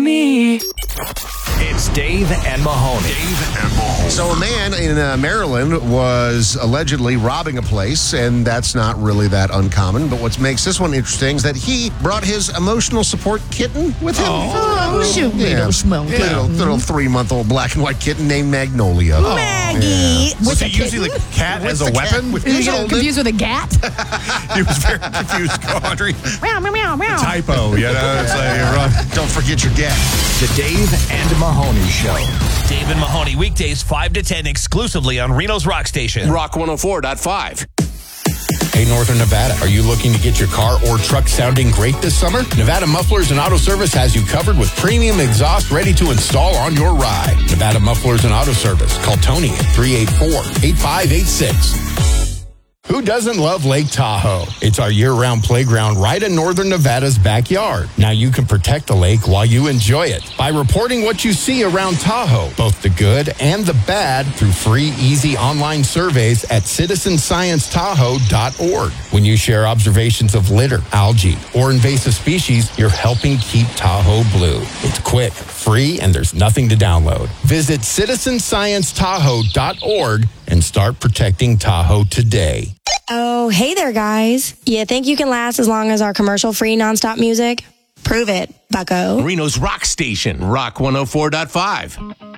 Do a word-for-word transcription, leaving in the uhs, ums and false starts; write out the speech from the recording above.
Me. It's Dave and Mahoney. Dave and Mahoney. So a man in uh, Maryland was allegedly robbing a place, and that's not really that uncommon. But what makes this one interesting is that he brought his emotional support kitten with him. Oh, shoot, yeah. little small Yeah, kitten. little, little three-month-old black and white kitten named Magnolia. Oh. Maggie. Yeah. With Was a he using the kitten? cat With as the a cat. weapon? With Is his he old- confused with a gat? He was very confused, Audrey. Meow, meow, meow, meow. Typo, you know? It's like, you're wrong. Don't forget your gat. The Dave and Mahoney Show. Dave and Mahoney, weekdays five to ten exclusively on Reno's Rock Station. Rock one oh four point five. Hey, Northern Nevada, are you looking to get your car or truck sounding great this summer? Nevada Mufflers and Auto Service has you covered with premium exhaust ready to install on your ride. Nevada Mufflers and Auto Service. Call Tony at three eight four, eight five eight six. Who doesn't love Lake Tahoe? It's our year-round playground right in Northern Nevada's backyard. Now you can protect the lake while you enjoy it by reporting what you see around Tahoe, both the good and the bad, through free, easy online surveys at citizen science tahoe dot org. When you share observations of litter, algae, or invasive species, you're helping keep Tahoe blue. It's quick, free, and there's nothing to download. Visit citizen science tahoe dot org and start protecting Tahoe today. Oh, hey there, guys. You think you can last as long as our commercial-free nonstop music? Prove it, bucko. Reno's Rock Station, Rock one oh four point five.